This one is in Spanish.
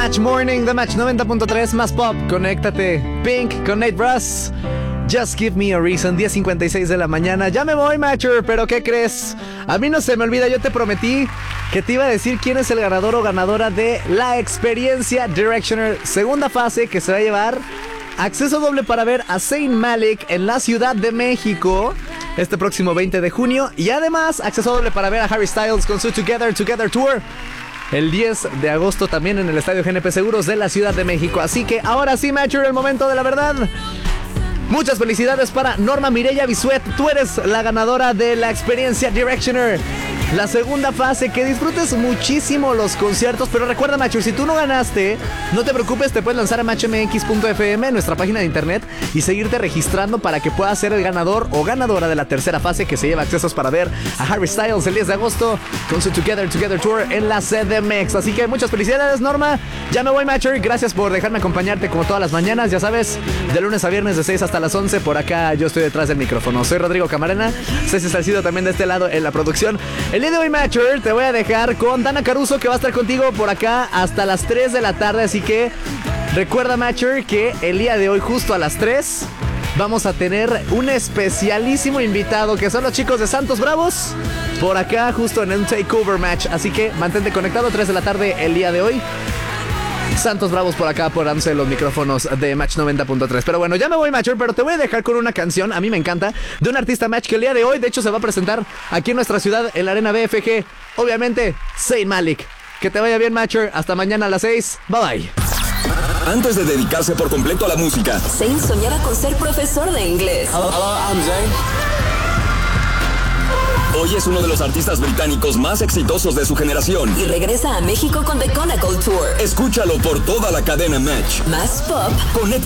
Match Morning de Match 90.3 más pop. Conéctate. Pink con Nate Russ. Just give me a reason. 10:56 de la mañana. Ya me voy, Matcher, pero ¿qué crees? A mí no se me olvida, yo te prometí que te iba a decir quién es el ganador o ganadora de la experiencia Directioner segunda fase, que se va a llevar acceso doble para ver a Zayn Malik en la Ciudad de México este próximo 20 de junio. Y además acceso doble para ver a Harry Styles con su Together Tour el 10 de agosto también en el Estadio GNP Seguros de la Ciudad de México. Así que ahora sí, Matcher, el momento de la verdad. Muchas felicidades para Norma Mireya Bisuet. Tú eres la ganadora de la experiencia Directioner, la segunda fase. Que disfrutes muchísimo los conciertos. Pero recuerda, Macho, si tú no ganaste, no te preocupes, te puedes lanzar a matchmx.fm, nuestra página de internet, y seguirte registrando para que puedas ser el ganador o ganadora de la tercera fase, que se lleva accesos para ver a Harry Styles el 10 de agosto con su Together Tour en la CDMX. Así que muchas felicidades, Norma. Ya me voy, Matcher. Gracias por dejarme acompañarte como todas las mañanas. Ya sabes, de lunes a viernes de 6 hasta las 11. Por acá yo estoy detrás del micrófono. Soy Rodrigo Camarena. Ceci Salcido también de este lado en la producción. El día de hoy, Matcher, te voy a dejar con Dana Caruso, que va a estar contigo por acá hasta las 3 de la tarde. Así que recuerda, Matcher, que el día de hoy, justo a las 3, vamos a tener un especialísimo invitado, que son los chicos de Santos Bravos, por acá justo en un takeover match. Así que mantente conectado, 3 de la tarde el día de hoy. Santos Bravos por acá, por dándose los micrófonos de Match 90.3. Pero bueno, ya me voy, Matcher, pero te voy a dejar con una canción, a mí me encanta, de un artista Match que el día de hoy, de hecho, se va a presentar aquí en nuestra ciudad, en la Arena BFG. Obviamente, Zayn Malik. Que te vaya bien, Matcher. Hasta mañana a las 6. Bye bye. Antes de dedicarse por completo a la música, Zayn soñaba con ser profesor de inglés. Hello, I'm Zayn. hoy es uno de los artistas británicos más exitosos de su generación. Y regresa a México con The Conacle Tour. Escúchalo por toda la cadena Match. Más pop. Conecta